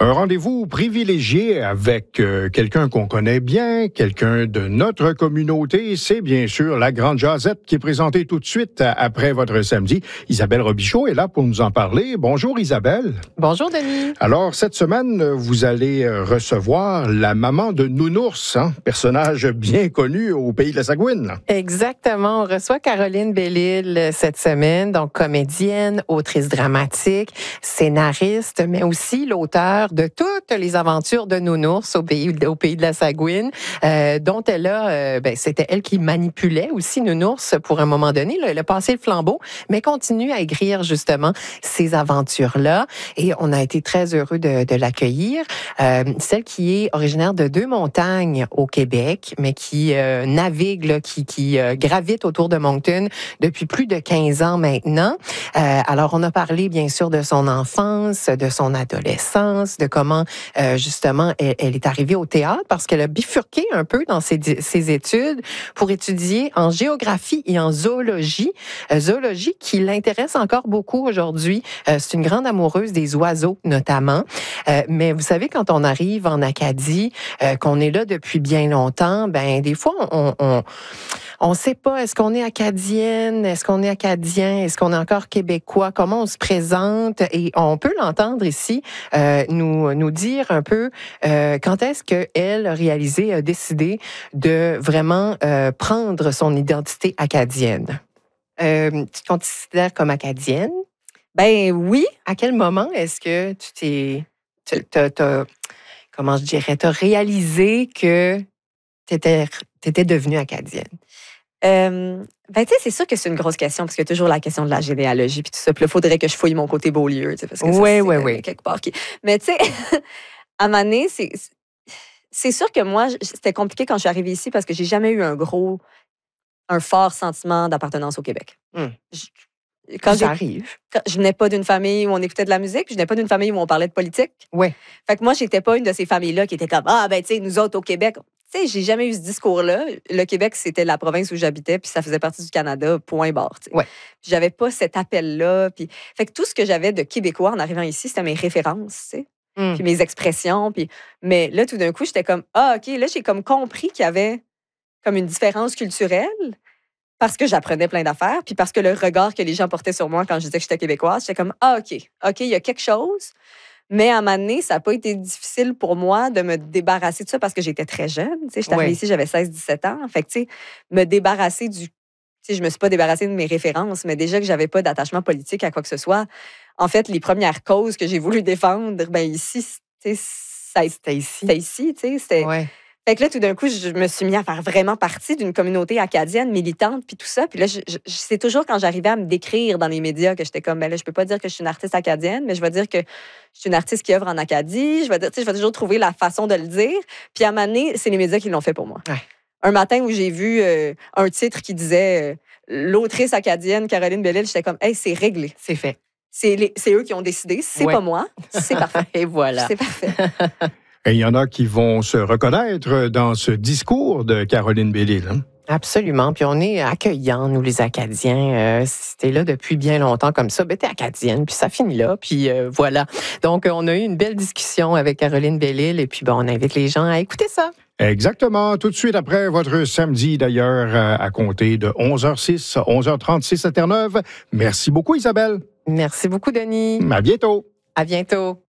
Un rendez-vous privilégié avec quelqu'un qu'on connaît bien, quelqu'un de notre communauté. C'est bien sûr la Grande Jazette qui est présentée tout de suite après votre samedi. Isabelle Robichaud est là pour nous en parler. Bonjour Isabelle. Bonjour Denis. Alors, cette semaine, vous allez recevoir la maman de Nounours, personnage bien connu au pays de la Sagouine. Exactement. On reçoit Caroline Bellil cette semaine, donc comédienne, autrice dramatique, scénariste, mais aussi l'auteur de toutes les aventures de Nounours au pays de la Sagouine, dont elle a, c'était elle qui manipulait aussi Nounours pour un moment donné. Là, elle a passé le flambeau, mais continue à écrire justement ces aventures-là. Et on a été très heureux de l'accueillir. Celle qui est originaire de Deux-Montagnes au Québec, mais qui navigue, là, qui gravite autour de Moncton depuis plus de 15 ans maintenant. Alors, on a parlé bien sûr de son enfance, de son adolescence, de comment justement elle est arrivée au théâtre parce qu'elle a bifurqué un peu dans ses études pour étudier en géographie et en zoologie. Zoologie qui l'intéresse encore beaucoup aujourd'hui. C'est une grande amoureuse des oiseaux notamment. Mais vous savez, quand on arrive en Acadie, qu'on est là depuis bien longtemps, des fois on sait pas, est-ce qu'on est acadienne, est-ce qu'on est acadien, est-ce qu'on est encore québécois, comment on se présente, et on peut l'entendre ici nous dire un peu quand est-ce qu'elle a réalisé, a décidé de vraiment prendre son identité acadienne. Tu te considères comme acadienne? Ben oui. À quel moment est-ce que comment je dirais, t'as réalisé que t'étais devenue acadienne? Tu sais, c'est sûr que c'est une grosse question parce qu'il y a toujours la question de la généalogie puis tout ça. Puis là, il faudrait que je fouille mon côté Beaulieu, parce que oui. Quelque part. Mais tu sais, à un moment donné, c'est sûr que moi, c'était compliqué quand je suis arrivée ici parce que j'ai jamais eu un fort sentiment d'appartenance au Québec. Quand j'arrive. Je venais pas d'une famille où on écoutait de la musique, puis je venais pas d'une famille où on parlait de politique. Ouais. Fait que moi, j'étais pas une de ces familles-là qui était comme tu sais, nous autres au Québec. Tu sais, j'ai jamais eu ce discours-là. Le Québec, c'était la province où j'habitais, puis ça faisait partie du Canada, point barre. Ouais. J'avais pas cet appel-là. Puis... Fait que tout ce que j'avais de québécois en arrivant ici, c'était mes références, tu sais. Puis mes expressions. Mais là, tout d'un coup, j'étais comme, OK, là, j'ai comme compris qu'il y avait comme une différence culturelle parce que j'apprenais plein d'affaires, puis parce que le regard que les gens portaient sur moi quand je disais que j'étais québécoise, j'étais comme, OK, il y a quelque chose. Mais à un moment donné, ça n'a pas été difficile pour moi de me débarrasser de ça parce que j'étais très jeune. Je suis arrivée ici, j'avais 16-17 ans. Fait que, me débarrasser du... je ne me suis pas débarrassée de mes références, mais déjà que je n'avais pas d'attachement politique à quoi que ce soit. En fait, les premières causes que j'ai voulu défendre, ici, c'était ici. C'était... Ouais. Fait que là, tout d'un coup, je me suis mis à faire vraiment partie d'une communauté acadienne, militante, puis tout ça. Puis là, c'est toujours quand j'arrivais à me décrire dans les médias que j'étais comme, je peux pas dire que je suis une artiste acadienne, mais je vais dire que je suis une artiste qui œuvre en Acadie. Je vais toujours trouver la façon de le dire. Puis à un moment donné, c'est les médias qui l'ont fait pour moi. Ouais. Un matin où j'ai vu un titre qui disait l'autrice acadienne Caroline Bellil, j'étais comme, hey, c'est réglé. C'est fait. C'est eux qui ont décidé. C'est pas moi. C'est parfait. Et voilà. C'est parfait. Et il y en a qui vont se reconnaître dans ce discours de Caroline Bellil. Absolument. Puis on est accueillants, nous, les Acadiens. Si t'es là depuis bien longtemps comme ça, t'es acadienne, puis ça finit là, puis voilà. Donc, on a eu une belle discussion avec Caroline Bellil, et puis on invite les gens à écouter ça. Exactement. Tout de suite après votre samedi, d'ailleurs, à compter de 11h06, 11h36 à Terre-Neuve. Merci beaucoup, Isabelle. Merci beaucoup, Denis. À bientôt. À bientôt.